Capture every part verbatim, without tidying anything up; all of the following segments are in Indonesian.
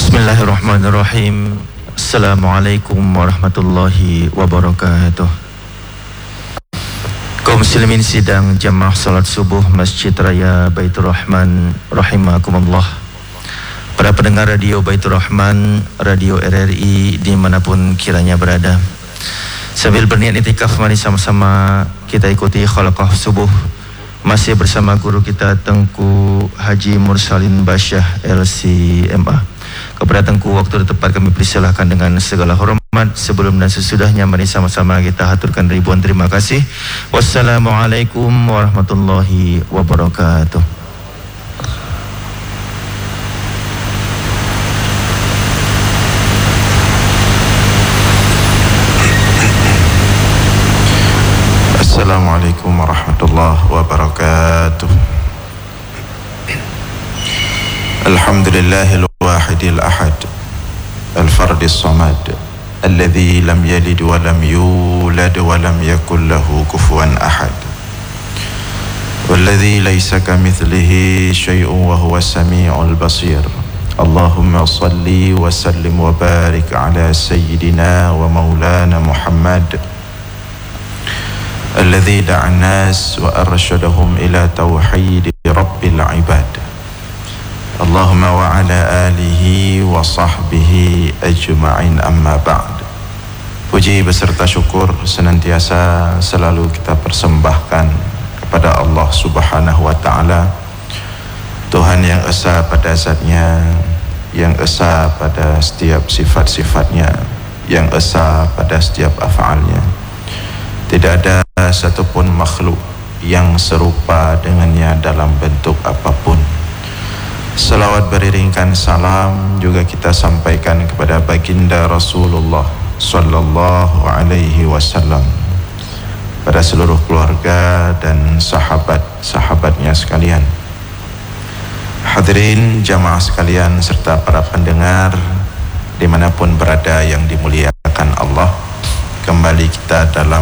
Bismillahirrahmanirrahim. Assalamualaikum warahmatullahi wabarakatuh. Kaum muslimin sidang jamaah salat subuh Masjid Raya Baitur Rahman rahimakumullah. Para pendengar radio Baitur Rahman, radio R R I dimanapun kiranya berada, sambil berniat itikaf, mari sama-sama kita ikuti khalaqah subuh masih bersama guru kita Tengku Haji Mursalin Basyah L C M A. Kepada Tengku, waktu tepat kami persilahkan dengan segala hormat. Sebelum dan sesudahnya mari sama-sama kita haturkan ribuan terima kasih. Wassalamualaikum warahmatullahi wabarakatuh. Assalamualaikum warahmatullahi wabarakatuh. Alhamdulillahil wahidil ahad, al-fardis samad, alladhi lam yalid wa lam yulad wa lam yakul lahu kufuwan ahad, walladhi laysa kamithlihi syai'un wa huwa sami'ul basir. Allahumma salli wa sallim wa barik ala sayyidina wa maulana Muhammad alladhi da'an nas wa arsyadahum ila tauhid rabbil ibad. Allahumma wa ala alihi wa sahbihi ajma'in, amma ba'd. Puji beserta syukur senantiasa selalu kita persembahkan kepada Allah Subhanahu wa ta'ala, Tuhan yang esa pada zatnya, yang esa pada setiap sifat-sifatnya, yang esa pada setiap af'alnya. Tidak ada satupun makhluk yang serupa dengannya dalam bentuk apapun. Salawat beriringkan salam juga kita sampaikan kepada baginda Rasulullah sallallahu alaihi wasallam, pada seluruh keluarga dan sahabat-sahabatnya sekalian. Hadirin jamaah sekalian serta para pendengar dimanapun berada yang dimuliakan Allah, kembali kita dalam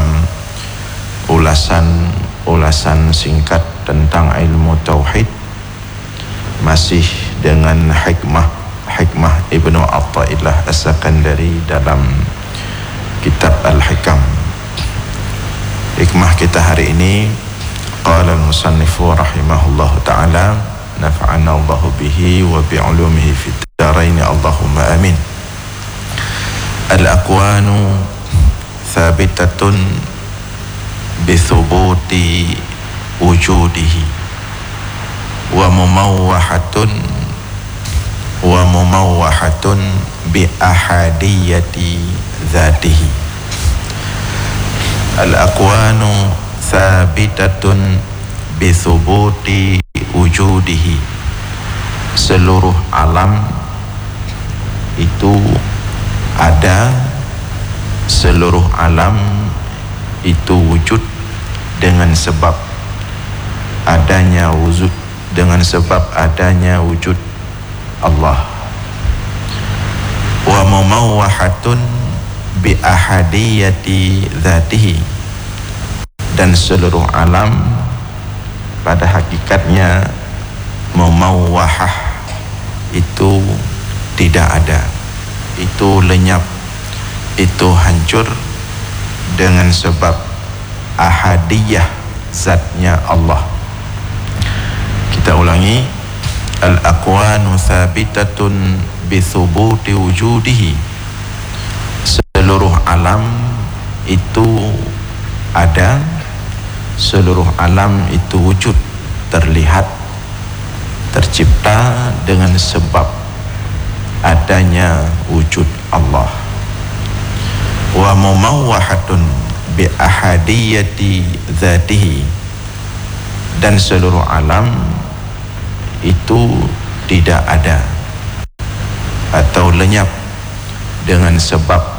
ulasan-ulasan singkat tentang ilmu tauhid, masih dengan hikmah hikmah Ibnu Athaillah As-Sakandari dalam kitab Al-Hikam. Hikmah kita hari ini, qala al-musannifu rahimahullah ta'ala, nafa'ana Allahu bihi wa bi'ulumihi fid dharain, Allahumma amin. Al-aqwanu thabitatun bithubuti wujudihi wa mumawwahatun wa mumawwahatun bi ahadiyati dzatihi. Al-aqwanu thabitatun bi thubuti wujudihi. Seluruh alam itu ada, seluruh alam itu wujud dengan sebab adanya wujud, dengan sebab adanya wujud Allah. Wa mumawwahatun bi ahadiyati dzatihi, dan seluruh alam pada hakikatnya mumawwahah itu tidak ada, itu lenyap, itu hancur dengan sebab ahadiyah zatnya Allah. Kita ulangi, al-aqwanu thabitatun bi thubuti wujudihi. Seluruh alam itu ada, seluruh alam itu wujud, terlihat, tercipta dengan sebab adanya wujud Allah. Wa mumawwahatun bi ahadiyati dzatihi, dan seluruh alam itu tidak ada atau lenyap dengan sebab